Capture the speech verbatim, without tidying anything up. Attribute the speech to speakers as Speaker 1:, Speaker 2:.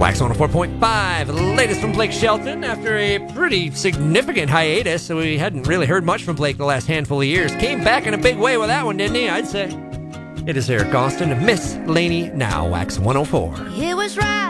Speaker 1: Wax one oh four point five, the latest from Blake Shelton after a pretty significant hiatus, so we hadn't really heard much from Blake the last handful of years. Came back in a big way with that one, didn't he? I'd say. It is Eric Austin of Miss Laney Now, Wax one oh four.
Speaker 2: It was right